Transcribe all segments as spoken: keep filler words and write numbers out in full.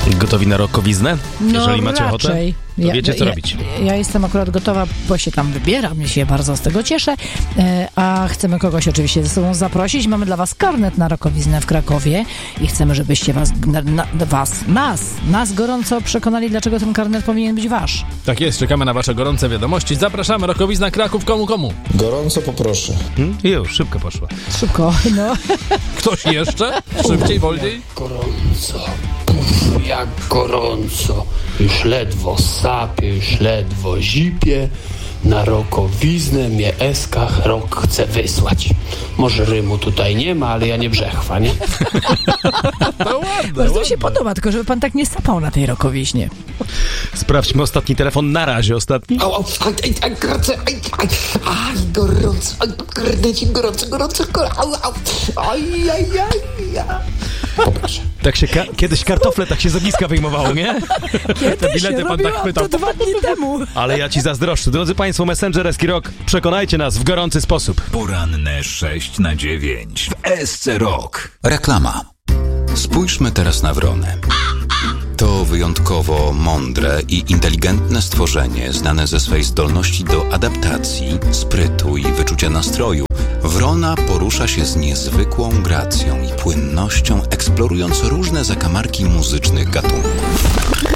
Gotowi na rokowiznę? No, Jeżeli macie raczej. ochotę, to Ja, wiecie co ja, robić. Ja jestem akurat gotowa, bo się tam wybieram i się bardzo z tego cieszę, e, a chcemy kogoś oczywiście ze sobą zaprosić. Mamy dla was karnet na rokowiznę w Krakowie i chcemy, żebyście was, na, na, was, nas, nas gorąco przekonali, dlaczego ten karnet powinien być wasz. Tak jest, czekamy na wasze gorące wiadomości. Zapraszamy, Rokowizna Kraków, komu komu? Gorąco poproszę. Hmm? Już, szybko poszło. Szybko, no. Ktoś jeszcze? Szybciej, wolniej? Gorąco, puf, jak gorąco. Już ledwo sapie, już ledwo zipie. Na rokowiznę mnie Eskach rok chce wysłać. Może rymu tutaj nie ma, ale ja nie brzechwa, nie? To ładne, Bardzo mi ładne. się podoba, tylko żeby pan tak nie sapał na tej rokowiźnie. Sprawdźmy ostatni telefon. Na razie ostatni. Au, au, aj, aj, aj, gorąco, aj, aj, aj, gorąco, aj, karnecie, gorąco, gorąco, gorąco, au, au, aj, aj, aj, aj. Poproszę. Tak się ka- kiedyś kartofle tak się z ogniska wyjmowało, nie? Kiedy bilety się pan robiłam tak chwytał. to dwa dni temu. Ale ja ci zazdroszczę. Drodzy Państwo, Messenger Eski Rock, przekonajcie nas w gorący sposób. Poranne sześć na dziewięć w S C Rock. Reklama. Spójrzmy teraz na wronę. To wyjątkowo mądre i inteligentne stworzenie znane ze swej zdolności do adaptacji, sprytu i wyczucia nastroju. Wrona porusza się z niezwykłą gracją i płynnością, eksplorując różne zakamarki muzycznych gatunków.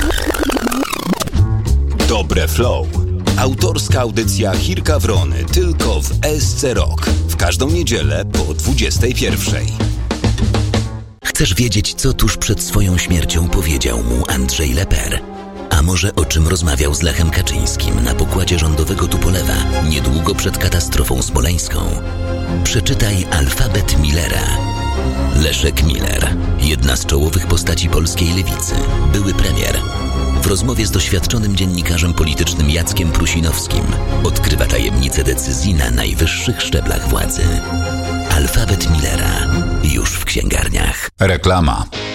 Dobre Flow. Autorska audycja Chirka Wrony tylko w S C Rock. W każdą niedzielę po dwudziestej pierwszej. Chcesz wiedzieć, co tuż przed swoją śmiercią powiedział mu Andrzej Leper? A może o czym rozmawiał z Lechem Kaczyńskim na pokładzie rządowego Tupolewa niedługo przed katastrofą smoleńską? Przeczytaj Alfabet Millera. Leszek Miller, jedna z czołowych postaci polskiej lewicy, były premier. W rozmowie z doświadczonym dziennikarzem politycznym Jackiem Prusinowskim odkrywa tajemnice decyzji na najwyższych szczeblach władzy. Alfabet Millera już w księgarniach. Reklama.